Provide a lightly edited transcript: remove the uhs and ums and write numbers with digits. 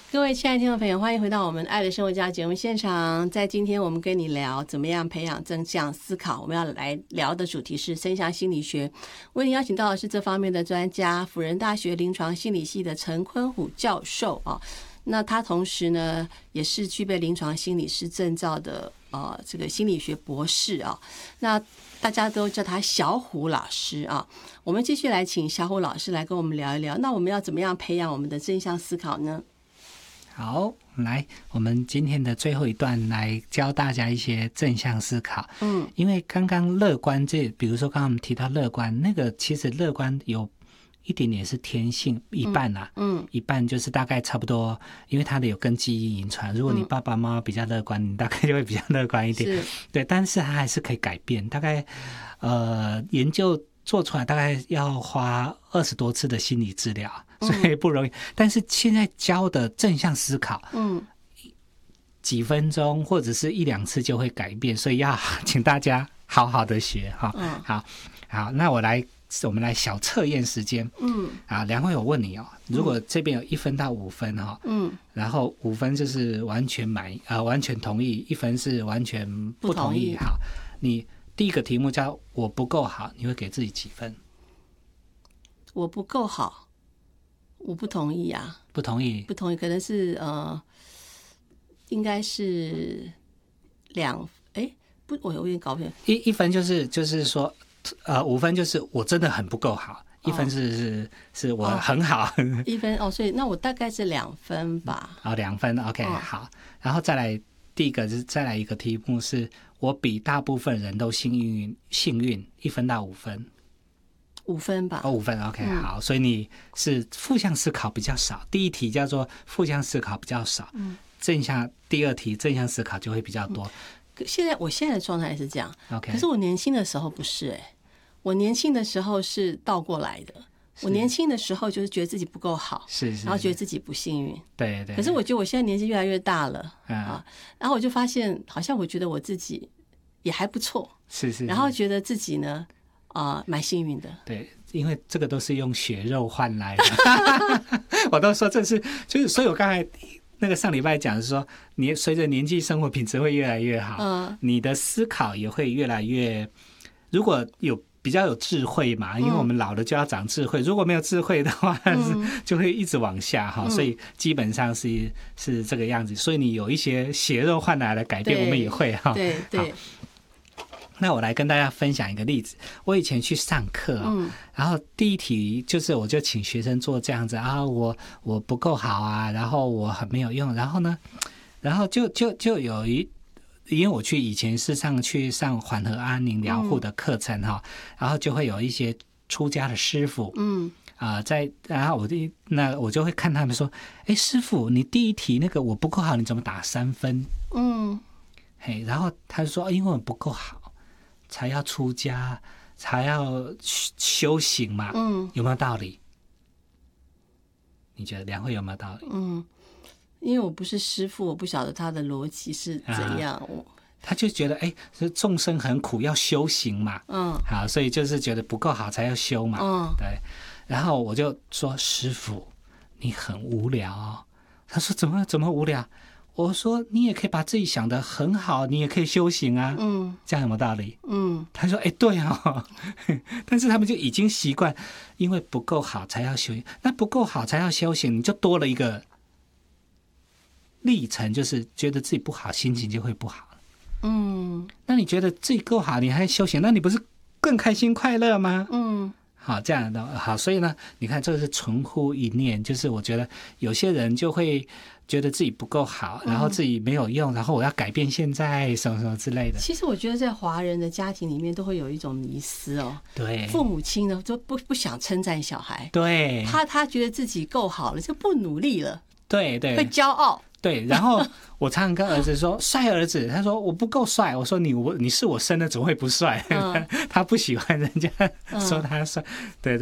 各位亲爱的听众朋友，欢迎回到我们爱的生活家节目现场。在今天我们跟你聊怎么样培养正向思考，我们要来聊的主题是正向心理学。为你邀请到的是这方面的专家，辅仁大学临床心理系的陈坤虎教授啊。那他同时呢也是具备临床心理师证照的这个心理学博士啊。那大家都叫他小虎老师啊。我们继续来请小虎老师来跟我们聊一聊，那我们要怎么样培养我们的正向思考呢？ 好，来，我们今天的最后一段来教大家一些正向思考。因为刚刚乐观比如说刚刚我们提到乐观，那个其实乐观有一点点是天性，一半啦，一半就是大概差不多，因为它的有跟基因遗传。如果你爸爸妈妈比较乐观，你大概就会比较乐观一点，对，但是它还是可以改变。大概研究做出来大概要花20多次的心理治疗，所以不容易。但是现在教的正向思考，几分钟或者是1-2次就会改变，所以要请大家好好的学哈。好，那我们来小测验时间。两位我问你哦，如果这边有1分到5分哈，然后5分就是完全完全同意，1分是完全不同意。好，你第一个题目叫我不够好，你会给自己几分？ 我不够好，我不同意啊。不同意，可能是应该是我有点搞不清。 一分就是说5分就是我真的很不够好，1分是我很好。 1分所以那我大概是2分吧。 2分 OK，好，然后再来第一个就是再来一个题目是我比大部分人都幸运，1分到5分。 5分吧。 5分 OK，好，所以你是负向思考比较少。第一题叫做负向思考比较少，第二题正向思考就会比较多。 我现在的状态是这样， OK， 可是我年轻的时候不是我年轻的时候是倒过来的。我年轻的时候就是觉得自己不够好，然后觉得自己不幸运。 对。 可是我觉得我现在年纪越来越大了，然后我就发现好像我觉得我自己也还不错，然后觉得自己呢蛮幸运的。 对，因为这个都是用血肉换来的。我都说就是所以我刚才那个上礼拜讲的是说，你随着年纪生活品质会越来越好，你的思考也会越来越，如果有比较有智慧嘛，因为我们老了就要长智慧，如果没有智慧的话，就会一直往下哈，所以基本上是这个样子。所以你有一些血肉换来的改变，我们也会哈。对。那我来跟大家分享一个例子。我以前去上课然后第一题就是我就请学生做这样子我不够好啊，然后我很没有用，然后就有因为我以前是去上缓和安宁疗护的课程然后就会有一些出家的师傅然后我就会看他们说，师傅你第一题那个我不够好，你怎么打3分？然后他就说因为我不够好才要出家，才要修行嘛，有没有道理？你觉得两会有没有道理？ 因为我不是师父，我不晓得他的逻辑是怎样。 他就觉得众生很苦，要修行嘛，好，所以就是觉得不够好才要修嘛，对。然后我就说师父，你很无聊哦。他说怎么无聊？我说你也可以把自己想得很好，你也可以修行啊，这样有没有道理？他说对但是他们就已经习惯，因为不够好才要修行，那不够好才要修行，你就多了一个历程，就是觉得自己不好，心情就会不好。那你觉得自己够好，你还修行，那你不是更开心快乐吗？好，这样的好，所以呢，你看这个是存乎一念，就是我觉得有些人就会觉得自己不够好，然后自己没有用，然后我要改变现在什么什么之类的。 其实我觉得在华人的家庭里面都会有一种迷思对， 父母亲呢都不想称赞小孩， 对，他觉得自己够好了就不努力了， 对， 会骄傲。 对，然后我常常跟儿子说帅儿子，他说我不够帅，我说你是我生的怎么会不帅？他不喜欢人家说他帅，对。